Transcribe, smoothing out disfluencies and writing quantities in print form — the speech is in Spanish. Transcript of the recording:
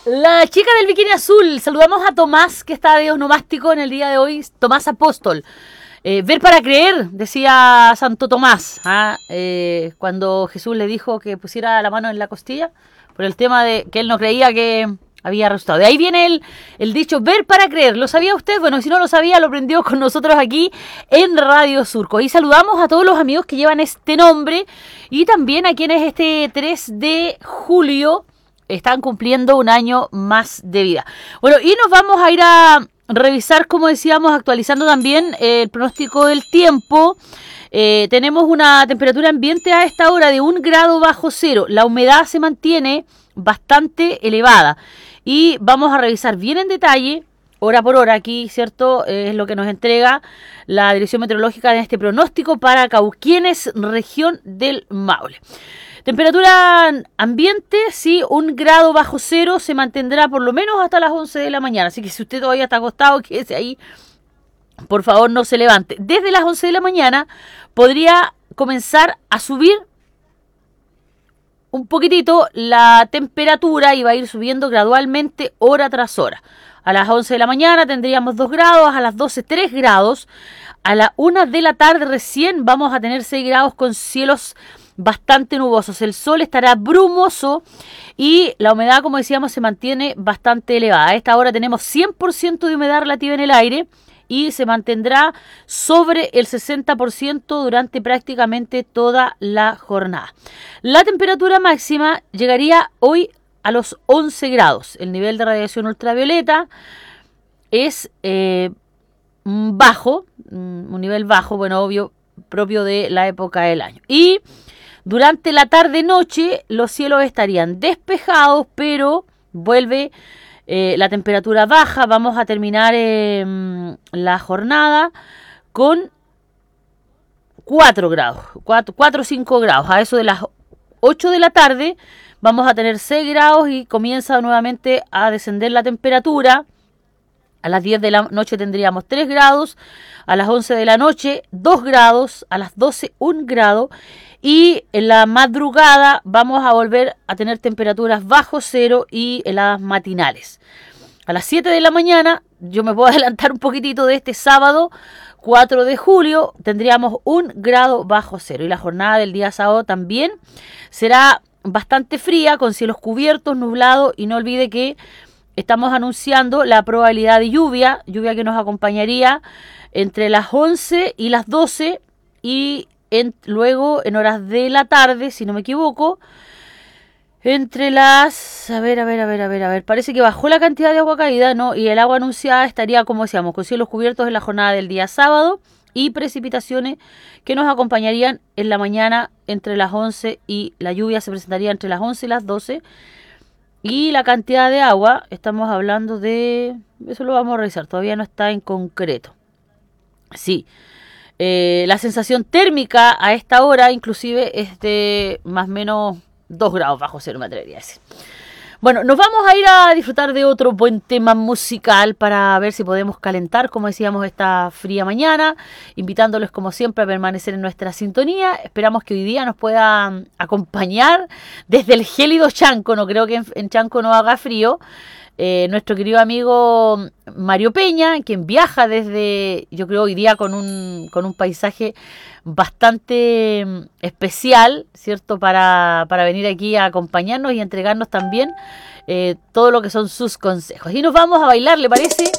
La chica del bikini azul. Saludamos a Tomás, que está de onomástico en el día de hoy. Tomás Apóstol. Ver para creer, decía Santo Tomás, cuando Jesús le dijo que pusiera la mano en la costilla, por el tema de que él no creía que había resucitado. De ahí viene el dicho, ver para creer. ¿Lo sabía usted? Bueno, si no lo sabía, lo aprendió con nosotros aquí en Radio Surco. Y saludamos a todos los amigos que llevan este nombre y también a quienes este 3 de julio están cumpliendo un año más de vida. Bueno, y nos vamos a ir a revisar, como decíamos, actualizando también el pronóstico del tiempo. Tenemos una temperatura ambiente a esta hora de 1 grado bajo cero. La humedad se mantiene bastante elevada. Y vamos a revisar bien en detalle, hora por hora, aquí, ¿cierto? Es lo que nos entrega la Dirección Meteorológica de este pronóstico para Cauquienes, región del Maule. Temperatura ambiente, sí, 1 grado bajo cero, se mantendrá por lo menos hasta las 11 de la mañana. Así que si usted todavía está acostado, quédese ahí, por favor no se levante. Desde las 11 de la mañana podría comenzar a subir un poquitito la temperatura y va a ir subiendo gradualmente hora tras hora. A las 11 de la mañana tendríamos 2 grados, a las 12 3 grados, a la 1 de la tarde recién vamos a tener 6 grados con cielos bastante nubosos. El sol estará brumoso y la humedad, como decíamos, se mantiene bastante elevada. A esta hora tenemos 100% de humedad relativa en el aire y se mantendrá sobre el 60% durante prácticamente toda la jornada. La temperatura máxima llegaría hoy a los 11 grados. El nivel de radiación ultravioleta es bajo, un nivel bajo, bueno, obvio, propio de la época del año. Y durante la tarde-noche los cielos estarían despejados, pero vuelve la temperatura baja. Vamos a terminar la jornada con 4 grados, 4 o 5 grados. A eso de las 8 de la tarde vamos a tener 6 grados y comienza nuevamente a descender la temperatura. A las 10 de la noche tendríamos 3 grados, a las 11 de la noche 2 grados, a las 12 1 grado y en la madrugada vamos a volver a tener temperaturas bajo cero y heladas matinales. A las 7 de la mañana, yo me puedo adelantar un poquitito de este sábado, 4 de julio, tendríamos 1 grado bajo cero y la jornada del día sábado también será bastante fría, con cielos cubiertos, nublados y no olvide que estamos anunciando la probabilidad de lluvia que nos acompañaría entre las 11 y las 12 y luego en horas de la tarde, si no me equivoco, entre las... A ver, parece que bajó la cantidad de agua caída, ¿no? Y el agua anunciada estaría, como decíamos, con cielos cubiertos en la jornada del día sábado y precipitaciones que nos acompañarían en la mañana entre las 11 y la lluvia se presentaría entre las 11 y las 12. Y la cantidad de agua, estamos hablando de... Eso lo vamos a revisar, todavía no está en concreto. Sí, la sensación térmica a esta hora inclusive es de más o menos 2 grados bajo cero, me atrevería a decir. Bueno, nos vamos a ir a disfrutar de otro buen tema musical para ver si podemos calentar, como decíamos, esta fría mañana, invitándoles como siempre a permanecer en nuestra sintonía. Esperamos que hoy día nos puedan acompañar desde el gélido Chanco, no creo que en Chanco no haga frío. Nuestro querido amigo Mario Peña, quien viaja desde, yo creo, hoy día con un paisaje bastante especial, ¿cierto? Para venir aquí a acompañarnos y entregarnos también todo lo que son sus consejos. Y nos vamos a bailar, ¿le parece?